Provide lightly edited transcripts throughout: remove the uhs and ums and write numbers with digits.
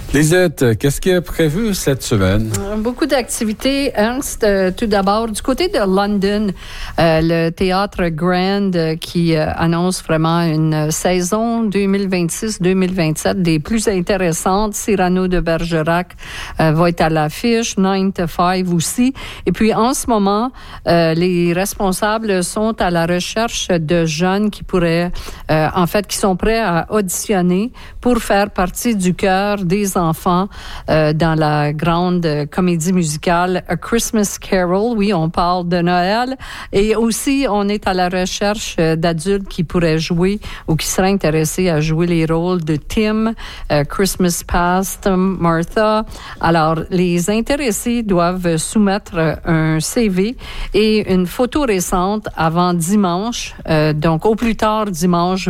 Lisette, qu'est-ce qui est prévu cette semaine? Beaucoup d'activités, Ernst. Tout d'abord, du côté de London, le Théâtre Grand qui annonce vraiment une saison 2026-2027 des plus intéressantes. Cyrano de Bergerac va être à l'affiche, 9 to 5 aussi. Et puis, en ce moment, les responsables sont à la recherche de jeunes qui pourraient, qui sont prêts à auditionner pour faire partie du chœur des enfants dans la grande comédie musicale A Christmas Carol. Oui, on parle de Noël. Et aussi, on est à la recherche d'adultes qui pourraient jouer ou qui seraient intéressés à jouer les rôles de Tim, Christmas Past, Martha. Alors, les intéressés doivent soumettre un CV et une photo récente avant dimanche, donc au plus tard dimanche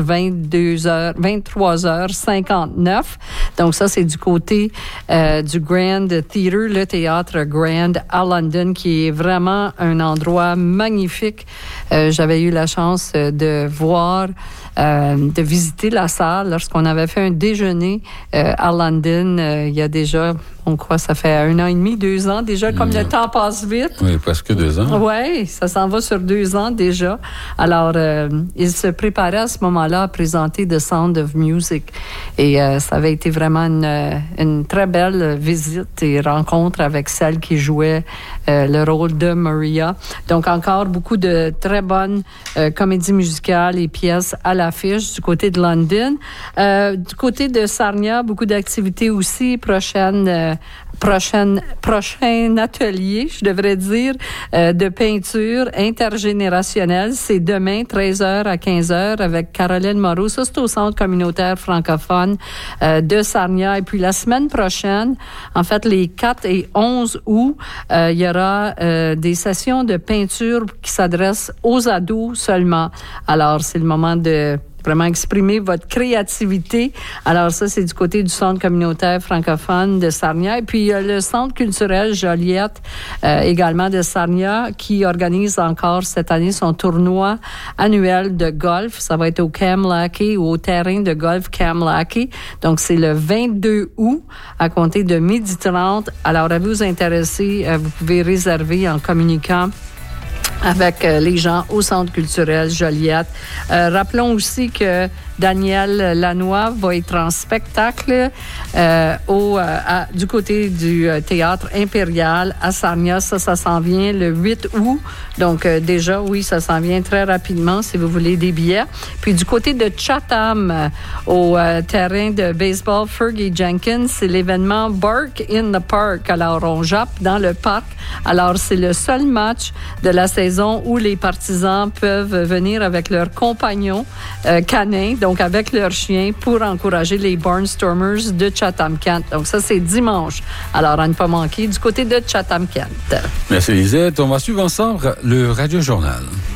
23h59. Donc ça, c'est du côté du Grand Theatre, le Théâtre Grand à London, qui est vraiment un endroit magnifique. J'avais eu la chance de voir, de visiter la salle lorsqu'on avait fait un déjeuner à London il y a déjà, on croit, ça fait 1 an et demi, 2 ans déjà, comme le temps passe vite. Oui, presque 2 ans. Oui, ça s'en va sur 2 ans déjà. Alors, il se préparait à ce moment-là à présenter The Sound of Music. Et ça avait été vraiment une très belle visite et rencontre avec celle qui jouait le rôle de Maria. Donc, encore beaucoup de très bonnes comédies musicales et pièces à l'affiche du côté de London. Du côté de Sarnia, beaucoup d'activités aussi. Prochain atelier, je devrais dire, de peinture intergénérationnelle. C'est demain, 13h à 15h, avec Caroline Moreau. Ça, c'est au Centre communautaire francophone de Sarnia. Et puis, la semaine prochaine, en fait, les 4 et 11 août, il y aura des sessions de peinture qui s'adressent aux ados seulement. Alors, c'est le moment de vraiment exprimer votre créativité. Alors ça, c'est du côté du Centre communautaire francophone de Sarnia. Et puis, il y a le Centre culturel Joliette, également de Sarnia, qui organise encore cette année son tournoi annuel de golf. Ça va être au Camlackey ou au terrain de golf Camlackey. Donc, c'est le 22 août à compter de 12h30. Alors, à vous intéresser, vous pouvez réserver en communiquant avec les gens au Centre culturel Joliette. Rappelons aussi que Daniel Lanois va être en spectacle du côté du Théâtre Impérial à Sarnia. Ça s'en vient le 8 août. Donc, déjà, oui, ça s'en vient très rapidement si vous voulez des billets. Puis, du côté de Chatham, au terrain de baseball Fergie Jenkins, c'est l'événement Bark in the Park. Alors, on jappe dans le parc. Alors, c'est le seul match de la saison où les partisans peuvent venir avec leurs compagnons canins, donc avec leurs chiens, pour encourager les Barnstormers de Chatham-Kent. Donc ça, c'est dimanche. Alors, à ne pas manquer du côté de Chatham-Kent. Merci Lisette. On va suivre ensemble le Radio Journal.